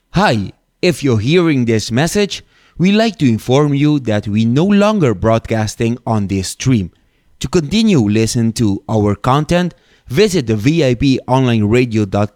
Hi, if you're hearing this message, we'd like to inform you that we no longer broadcasting on this stream. To continue listening to our content, visit the viponlineradio.com